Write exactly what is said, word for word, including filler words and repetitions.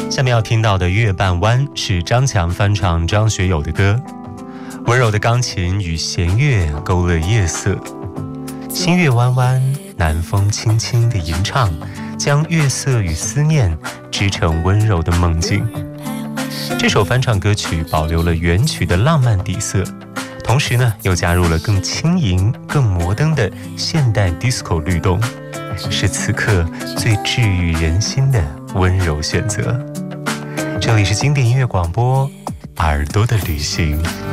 下面要听到的《月半弯》是张强翻唱张学友的歌，温柔的钢琴与弦乐勾勒夜色，星月弯弯，南风轻轻的吟唱，将月色与思念织成温柔的梦境。这首翻唱歌曲保留了原曲的浪漫底色，同时呢又加入了更轻盈更摩登的现代 disco 律动，是此刻最治愈人心的温柔选择。这里是经典音乐广播，耳朵的旅行。